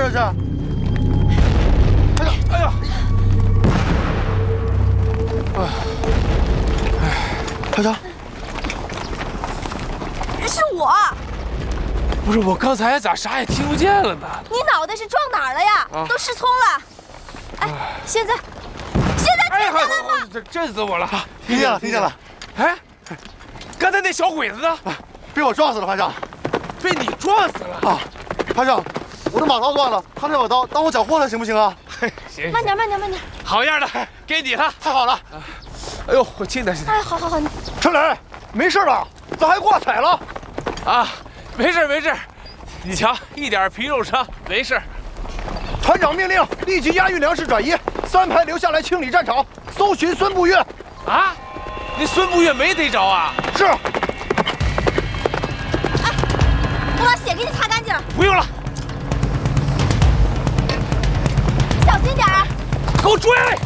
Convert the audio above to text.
这是？哎呀！团长， 是我。 不是我刚才咋啥也听不见了呢？ 你脑袋是撞哪儿了呀？都失聪了。哎，现在听见了吗？ 这震死我了！ 听见了，听见了。 哎，刚才那小鬼子呢？ 被我撞死了，排长。 被你撞死了啊！排长，我的马刀断了，他那把刀当我缴获了，行不行啊？ 行， 慢点，慢点，慢点。 好样的，给你了， 太好了。 哎呦，我轻点，轻点。 哎，好好好。 陈磊，没事吧？咋还挂彩了？ 啊，没事没事，你瞧，一点皮肉伤，没事。 团长命令立即押运粮食转移，3排留下来清理战场，搜寻孙步月。 啊，那孙步月没逮着啊？ 是。 哎，我把血给你擦干净。 不用了。 小心点儿。 给我追！